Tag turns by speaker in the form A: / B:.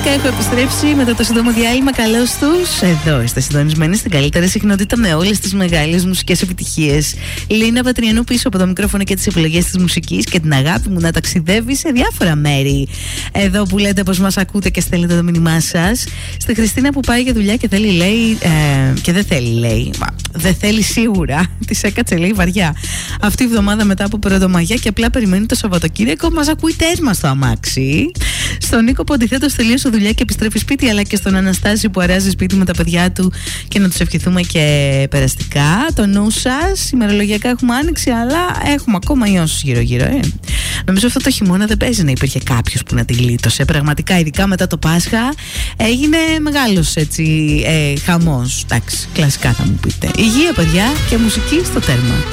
A: Έχω επιστρέψει μετά το σύντομο διάλειμμα. Καλώς τους. Εδώ είστε συντονισμένοι στην καλύτερη συχνότητα με όλες τις μεγάλες μουσικές επιτυχίες. Λίνα Πατριανού πίσω από το μικρόφωνο και τις επιλογές της μουσικής και την αγάπη μου να ταξιδεύει σε διάφορα μέρη. Εδώ που λέτε πως μας ακούτε και στέλνετε το μήνυμά σας. Στη Χριστίνα που πάει για δουλειά και θέλει, λέει. Και δεν θέλει, λέει. Δεν θέλει σίγουρα. Της έκατσε, λέει, βαριά. Αυτή η εβδομάδα μετά από Πρωτομαγιά και απλά περιμένει το Σαββατοκύριακο. Μας ακούει τέσμα στο αμάξι. Στον Νίκο που αντιθέτως τελείωσε δουλειά και επιστρέφει σπίτι, αλλά και στον Αναστάση που αράζει σπίτι με τα παιδιά του και να τους ευχηθούμε και περαστικά. Το νου σας, ημερολογιακά έχουμε άνοιξη, αλλά έχουμε ακόμα ιώσους γύρω-γύρω. Νομίζω αυτό το χειμώνα δεν παίζει να υπήρχε κάποιος που να τη γλίτωσε. Πραγματικά, ειδικά μετά το Πάσχα, έγινε μεγάλος έτσι χαμός. Εντάξει, κλασικά θα μου πείτε. Υγεία, παιδιά, και μουσική στο τέρμα.